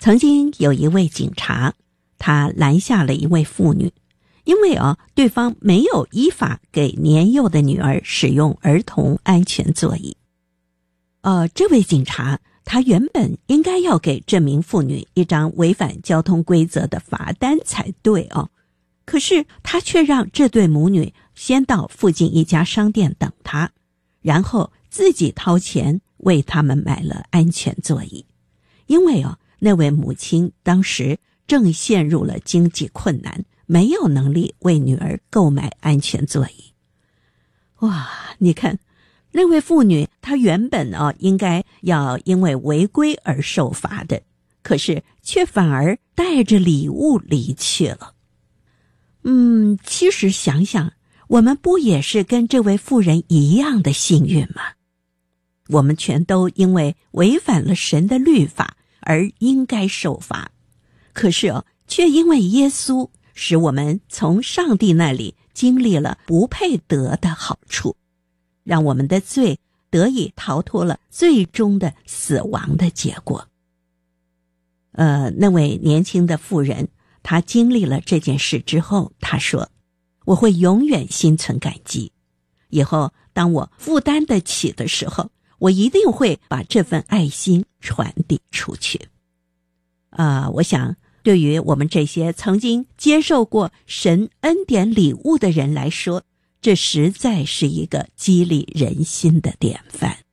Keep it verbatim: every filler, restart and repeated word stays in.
曾经有一位警察，他拦下了一位妇女，因为啊，对方没有依法给年幼的女儿使用儿童安全座椅。呃，这位警察他原本应该要给这名妇女一张违反交通规则的罚单才对哦，可是他却让这对母女先到附近一家商店等他，然后自己掏钱为他们买了安全座椅。因为哦，那位母亲当时正陷入了经济困难，没有能力为女儿购买安全座椅。哇，你看那位妇女她原本啊应该要因为违规而受罚的，可是却反而带着礼物离去了。嗯，其实想想，我们不也是跟这位妇人一样的幸运吗？我们全都因为违反了神的律法而应该受罚，可是哦，却因为耶稣使我们从上帝那里经历了不配得的好处，让我们的罪得以逃脱了最终的死亡的结果。呃，那位年轻的妇人，她经历了这件事之后，她说：我会永远心存感激，以后当我负担得起的时候，我一定会把这份爱心传递出去。啊、呃，我想对于我们这些曾经接受过神恩典礼物的人来说，这实在是一个激励人心的典范。